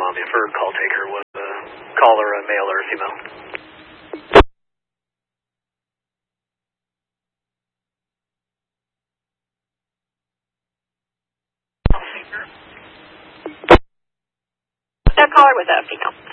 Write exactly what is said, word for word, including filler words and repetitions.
on me if her call taker was a caller, a male, or a female. That caller was a female.